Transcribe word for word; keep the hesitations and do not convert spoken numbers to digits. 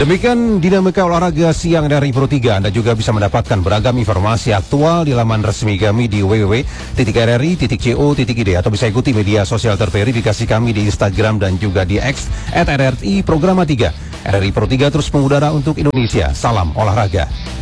Demikian dinamika olahraga siang dari Pro tiga. Anda juga bisa mendapatkan beragam informasi aktual di laman resmi kami di w w w titik r r i titik co titik i d atau bisa ikuti media sosial terverifikasi kami di Instagram dan juga di X at R R I Programa tiga. R R I Pro tiga terus mengudara untuk Indonesia. Salam olahraga.